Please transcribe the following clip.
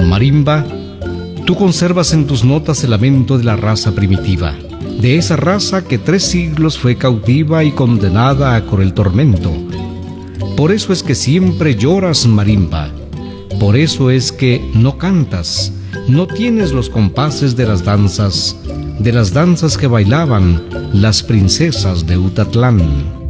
Marimba, tú conservas en tus notas el lamento de la raza primitiva, de esa raza que 3 siglos fue cautiva y condenada a cruel tormento. Por eso es que siempre lloras, marimba. Por eso es que no cantas, no tienes los compases de las danzas que bailaban las princesas de Utatlán.